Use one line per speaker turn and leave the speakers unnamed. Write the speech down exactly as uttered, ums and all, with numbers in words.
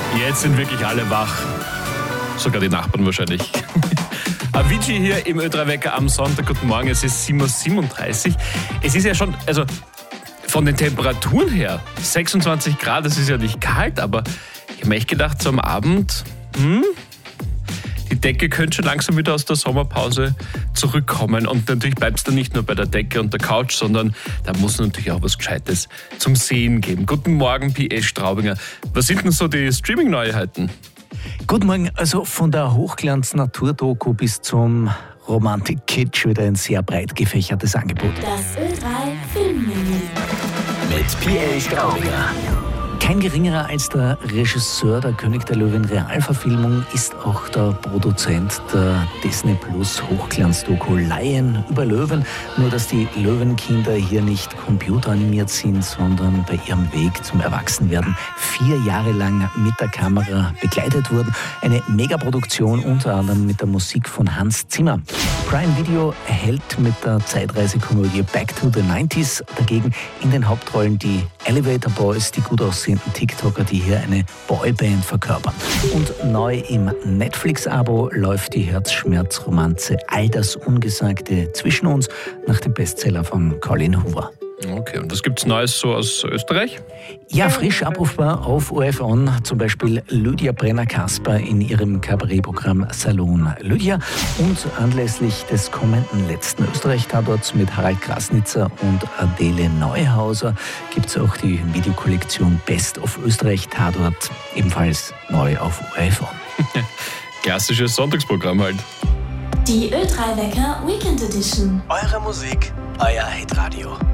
Jetzt sind wirklich alle wach. Sogar die Nachbarn wahrscheinlich. Avicii hier im Ö drei Wecker am Sonntag. Guten Morgen, es ist sieben Uhr siebenunddreißig. Es ist ja schon, also von den Temperaturen her, sechsundzwanzig Grad, das ist ja nicht kalt, aber ich habe mir echt gedacht, so am Abend, hm, die Decke könnte schon langsam wieder aus der Sommerpause zurückkommen. Und natürlich bleibt es dann nicht nur bei der Decke und der Couch, sondern da muss natürlich auch was Gescheites zum Sehen geben. Guten Morgen, P S Straubinger. Was sind denn so die Streaming-Neuheiten?
Guten Morgen, also von der Hochglanz-Naturdoku bis zum Romantik-Kitsch wieder ein sehr breit gefächertes Angebot.
Das Ö drei Filmmenü
mit P S Straubinger. Kein geringerer als der Regisseur der König der Löwen Realverfilmung ist auch der Produzent der Disney Plus Hochglanzdoku Lion über Löwen. Nur, dass die Löwenkinder hier nicht computeranimiert sind, sondern bei ihrem Weg zum Erwachsenwerden vier Jahre lang mit der Kamera begleitet wurden. Eine Megaproduktion, unter anderem mit der Musik von Hans Zimmer. Prime Video erhält mit der Zeitreisekomödie Back to the nineties dagegen in den Hauptrollen die Elevator Boys, die gut aussehenden TikToker, die hier eine Boyband verkörpern. Und neu im Netflix-Abo läuft die Herzschmerzromanze All das Ungesagte zwischen uns nach dem Bestseller von Colin Hoover.
Okay, und was gibt's Neues so aus Österreich?
Ja, frisch abrufbar auf O R F On, zum Beispiel Lydia Brenner-Kasper in ihrem Kabarettprogramm Salon Lydia. Und anlässlich des kommenden letzten Österreich-Tatorts mit Harald Krasnitzer und Adele Neuhauser gibt es auch die Videokollektion Best of Österreich-Tatort, ebenfalls neu auf O R F On.
Klassisches Sonntagsprogramm halt.
Die Ö drei Wecker Weekend Edition.
Eure Musik, euer Hitradio.